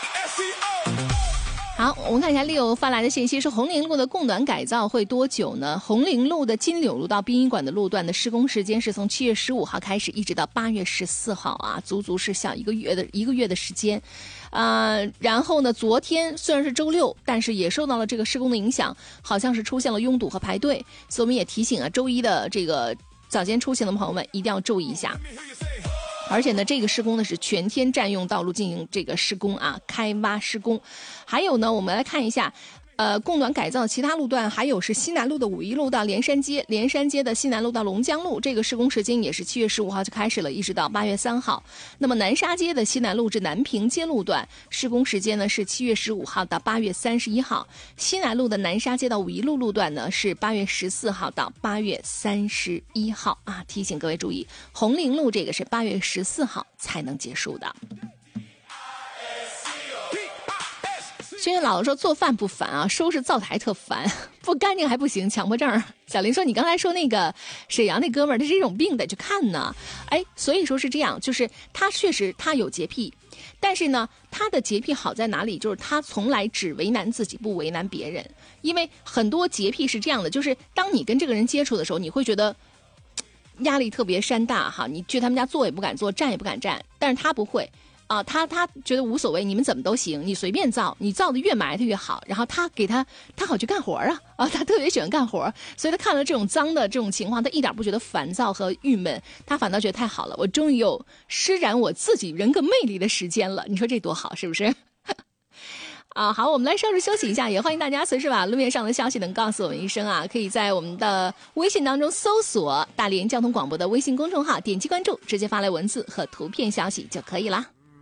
好，我们看一下Leo发来的信息是红陵路的供暖改造会多久呢？红陵路的金柳路到殡仪馆的路段的施工时间是从7月15号开始，一直到8月14号啊，足足是小一个月的时间。然后呢，昨天虽然是周六，但是也受到了这个施工的影响，好像是出现了拥堵和排队，所以我们也提醒啊，周一的这个早间出行的朋友们一定要注意一下。而且呢，这个施工呢是全天占用道路进行这个施工啊，开挖施工。还有呢，我们来看一下供暖改造的其他路段，还有是西南路的5一路到连山街，连山街的西南路到龙江路，这个施工时间也是7月15号就开始了，一直到8月3号。那么南沙街的西南路至南平街路段，施工时间呢是7月15号到8月31号。西南路的南沙街到5一路路段呢是8月14号到8月31号啊。提醒各位注意，红陵路这个是8月14号才能结束的。轩轩老师说做饭不烦啊，收拾灶台特烦，不干净还不行，强迫症。小林说你刚才说那个沈阳那哥们儿，他是这种病得去看呢。哎，所以说是这样，就是他确实他有洁癖，但是呢，他的洁癖好在哪里？就是他从来只为难自己，不为难别人。因为很多洁癖是这样的，就是当你跟这个人接触的时候，你会觉得压力特别山大哈，你去他们家坐也不敢坐，站也不敢站，但是他不会。啊，他觉得无所谓，你们怎么都行，你随便造，你造的越埋汰越好。然后他好去干活啊，他特别喜欢干活，所以他看了这种脏的这种情况，他一点不觉得烦躁和郁闷，他反倒觉得太好了，我终于有施展我自己人格魅力的时间了。你说这多好，是不是？啊，好，我们来稍事休息一下，也欢迎大家随时把路面上的消息能告诉我们一声啊，可以在我们的微信当中搜索大连交通广播的微信公众号，点击关注，直接发来文字和图片消息就可以啦。